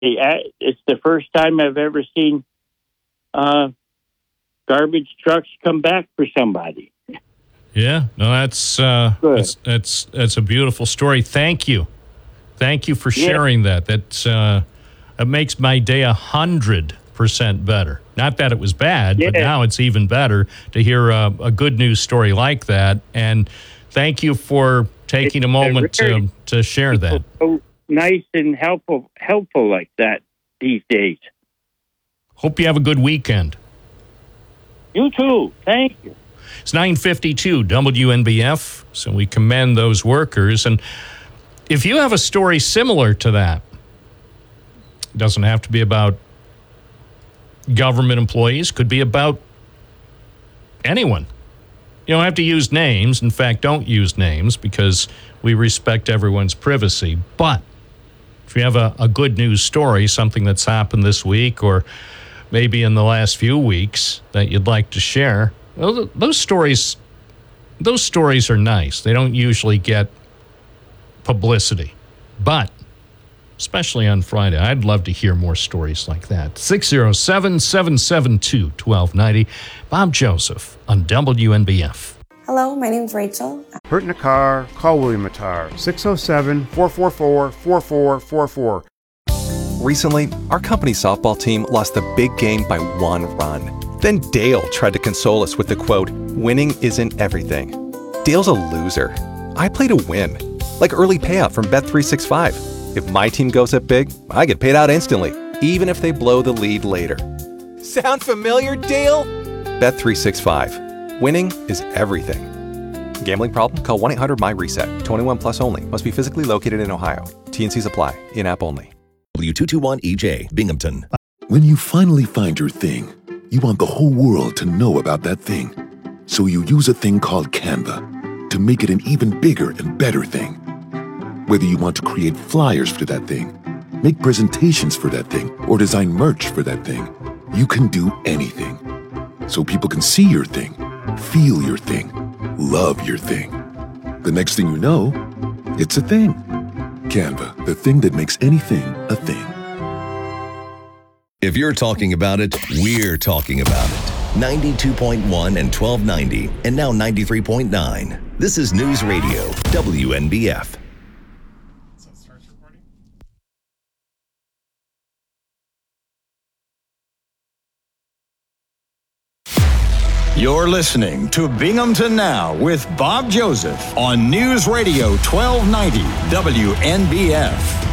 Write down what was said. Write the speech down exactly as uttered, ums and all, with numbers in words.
the, it's the first time I've ever seen uh, garbage trucks come back for somebody. Yeah, no, that's uh, that's that's that's a beautiful story. Thank you, thank you for sharing yeah. that. That uh, it makes my day a hundred percent better. Not that it was bad, yeah. but now it's even better to hear a, a good news story like that. And thank you for taking it's a moment to to share that. So nice and helpful, helpful like that these days. Hope you have a good weekend. You too. Thank you. It's nine fifty-two W N B F, so we commend those workers. And if you have a story similar to that, it doesn't have to be about government employees, could be about anyone. You don't have to use names. In fact, don't use names because we respect everyone's privacy. But if you have a, a good news story, something that's happened this week or maybe in the last few weeks that you'd like to share, well, those stories, those stories are nice. They don't usually get publicity, but especially on Friday, I'd love to hear more stories like that. six oh seven, seven seven two, one two nine oh. Bob Joseph on W N B F. Hello, my name's Rachel. Hurt in a car, call William Matar, six oh seven, four four four, four four four four. Recently, our company softball team lost the big game by one run. Then Dale tried to console us with the quote, "Winning isn't everything." Dale's a loser. I play to win, like early payout from Bet three sixty-five. If my team goes up big, I get paid out instantly, even if they blow the lead later. Sound familiar, Dale? Bet three sixty-five. Winning is everything. Gambling problem? Call one eight hundred M Y reset. twenty-one plus only. Must be physically located in Ohio. T N Cs apply. In-app only. W two twenty-one E J, Binghamton. When you finally find your thing, you want the whole world to know about that thing. So you use a thing called Canva to make it an even bigger and better thing. Whether you want to create flyers for that thing, make presentations for that thing, or design merch for that thing, you can do anything. So people can see your thing, feel your thing, love your thing. The next thing you know, it's a thing. Canva, the thing that makes anything a thing. If you're talking about it, we're talking about it. ninety-two point one and twelve ninety, and now ninety-three point nine. This is News Radio, W N B F. You're listening to Binghamton Now with Bob Joseph on News Radio twelve ninety W N B F.